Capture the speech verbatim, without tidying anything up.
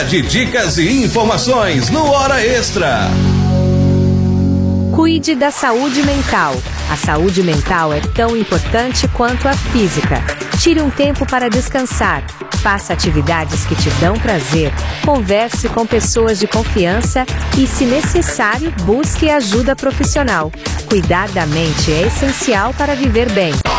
de dicas e informações no Hora Extra. Cuide da saúde mental. A saúde mental é tão importante quanto a física. Tire um tempo para descansar. Faça atividades que te dão prazer. Converse com pessoas de confiança e, se necessário, busque ajuda profissional. Cuidar da mente é essencial para viver bem.